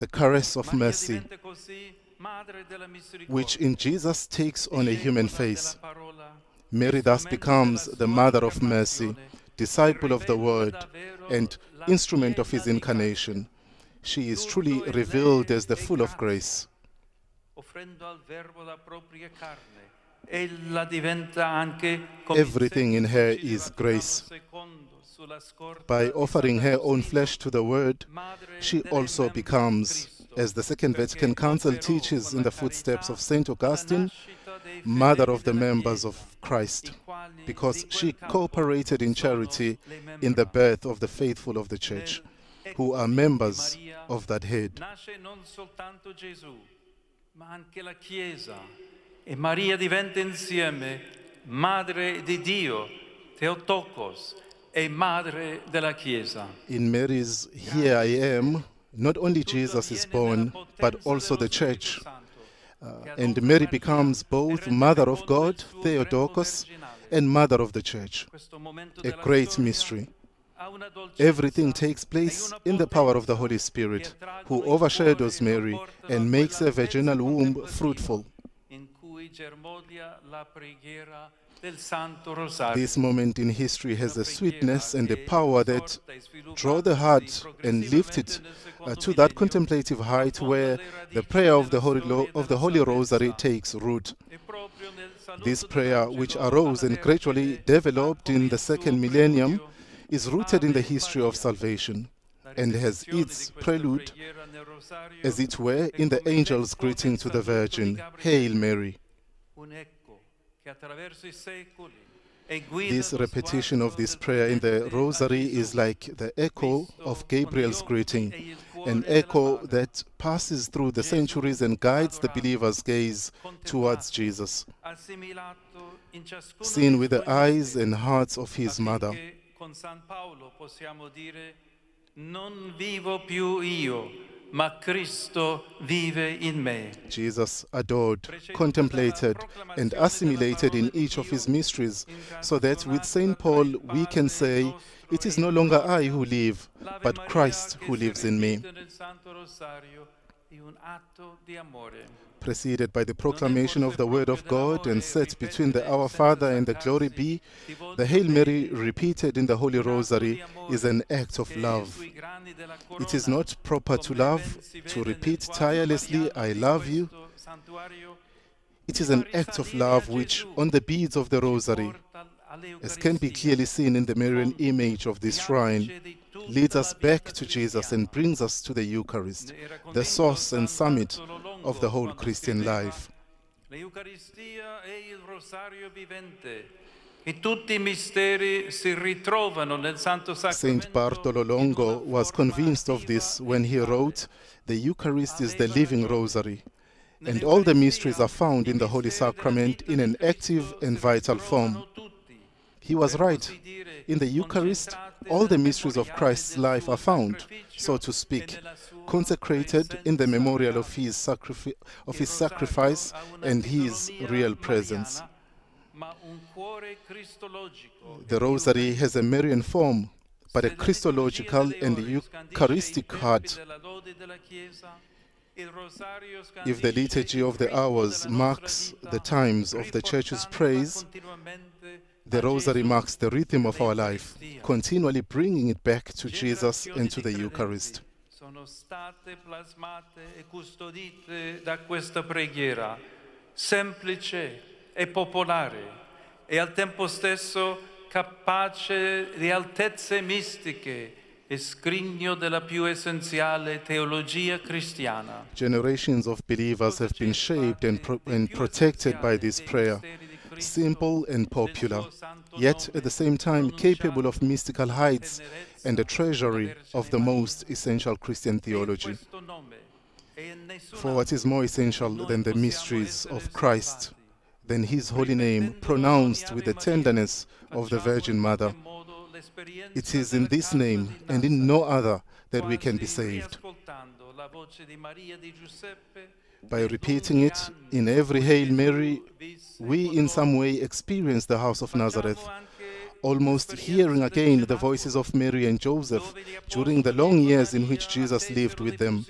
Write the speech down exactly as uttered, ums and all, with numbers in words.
the caress of mercy, which in Jesus takes on a human face. Mary thus becomes the mother of mercy, disciple of the Word, and instrument of his incarnation. She is truly revealed as the full of grace. Everything in her is grace. By offering her own flesh to the Word, she also becomes, as the Second Vatican Council teaches in the footsteps of Saint Augustine, mother of the members of Christ, because she cooperated in charity in the birth of the faithful of the Church, who are members of that head. E Maria diventa insieme Madre di Dio, Theotokos, e Madre della Chiesa. In Mary's "Here I Am," not only Jesus is born, but also the Church. Uh, and Mary becomes both Mother of God, Theotokos, and Mother of the Church. A great mystery. Everything takes place in the power of the Holy Spirit, who overshadows Mary and makes her virginal womb fruitful. This moment in history has a sweetness and a power that draw the heart and lift it uh, to that contemplative height where the prayer of the Holy, Lo of the Holy Rosary takes root. This prayer, which arose and gradually developed in the second millennium, is rooted in the history of salvation and has its prelude, as it were, in the angel's greeting to the Virgin, Hail Mary. This repetition of this prayer in the Rosary is like the echo of Gabriel's greeting, an echo that passes through the centuries and guides the believer's gaze towards Jesus, seen with the eyes and hearts of his mother. Non vivo più io, ma Cristo vive in me. Jesus adored, contemplated, and assimilated in each of his mysteries, so that with Saint Paul we can say, it is no longer I who live, but Christ who lives in me. Preceded by the proclamation of the Word of God and set between the Our Father and the Glory Be, the Hail Mary repeated in the Holy Rosary is an act of love. It is not proper to love, to repeat tirelessly, I love you. It is an act of love which, on the beads of the Rosary, as can be clearly seen in the Marian image of this shrine, leads us back to Jesus and brings us to the Eucharist, the source and summit of the whole Christian life. Saint Bartolo Longo was convinced of this when he wrote, "The Eucharist is the living rosary, and all the mysteries are found in the Holy Sacrament in an active and vital form." He was right. In the Eucharist, all the mysteries of Christ's life are found, so to speak, consecrated in the memorial of his, sacrifi of his sacrifice and his real presence. The Rosary has a Marian form, but a Christological and Eucharistic heart. If the liturgy of the hours marks the times of the Church's praise, the Rosary marks the rhythm of our life, continually bringing it back to Jesus and to the Eucharist. Sono state plasmate e custodite da questa preghiera, semplice e popolare, e al tempo stesso capace di altezze mistiche e scrigno della più essenziale teologia cristiana. Generations of believers have been shaped and, pro and protected by this prayer, simple and popular, yet at the same time capable of mystical heights and a treasury of the most essential Christian theology. For what is more essential than the mysteries of Christ, than his holy name pronounced with the tenderness of the Virgin Mother? It is in this name and in no other that we can be saved. By repeating it in every Hail Mary, we in some way experience the house of Nazareth, almost hearing again the voices of Mary and Joseph during the long years in which Jesus lived with them.